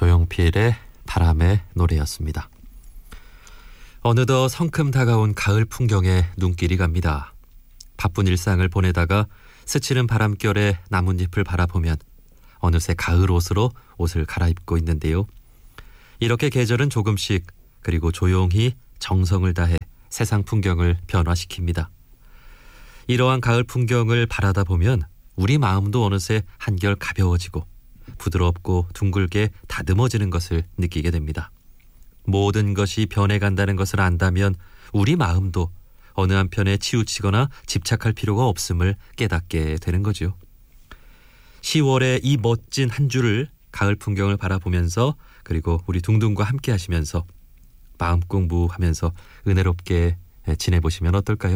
조용필의 바람의 노래였습니다. 어느덧 성큼 다가온 가을 풍경에 눈길이 갑니다. 바쁜 일상을 보내다가 스치는 바람결에 나뭇잎을 바라보면 어느새 가을 옷으로 옷을 갈아입고 있는데요. 이렇게 계절은 조금씩 그리고 조용히 정성을 다해 세상 풍경을 변화시킵니다. 이러한 가을 풍경을 바라다 보면 우리 마음도 어느새 한결 가벼워지고 부드럽고 둥글게 다듬어지는 것을 느끼게 됩니다. 모든 것이 변해간다는 것을 안다면 우리 마음도 어느 한편에 치우치거나 집착할 필요가 없음을 깨닫게 되는 거죠. 10월의 이 멋진 한 주를 가을 풍경을 바라보면서 그리고 우리 둥둥과 함께 하시면서 마음 공부하면서 은혜롭게 지내보시면 어떨까요?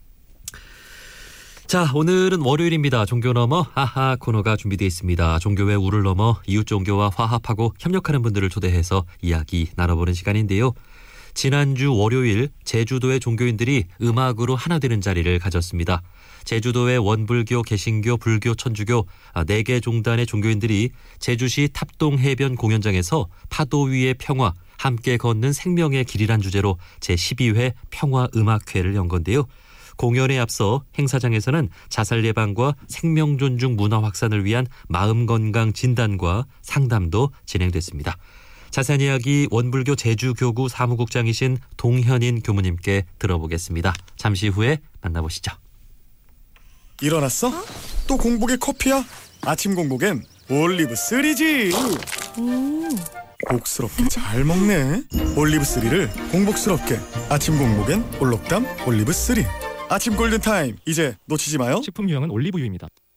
자, 오늘은 월요일입니다. 종교 넘어 하하 코너가 준비되어 있습니다. 종교의 우를 넘어 이웃 종교와 화합하고 협력하는 분들을 초대해서 이야기 나눠보는 시간인데요. 지난주 월요일 제주도의 종교인들이 음악으로 하나 되는 자리를 가졌습니다. 제주도의 원불교, 개신교, 불교, 천주교 4개 종단의 종교인들이 제주시 탑동해변 공연장에서 파도 위의 평화, 함께 걷는 생명의 길이란 주제로 제12회 평화음악회를 연 건데요. 공연에 앞서 행사장에서는 자살 예방과 생명 존중 문화 확산을 위한 마음건강 진단과 상담도 진행됐습니다. 자세한 이야기 원불교 제주교구 사무국장이신 동현인 교무님께 들어보겠습니다. 잠시 후에 만나보시죠. 일어났어? 또 공복에 커피야? 아침 공복엔 올리브3지. 복스럽게 잘 먹네. 올리브3를 공복스럽게. 아침 공복엔 올록담 올리브3. 아침 골든타임 이제 놓치지 마요. 식품 유형은 올리브유입니다.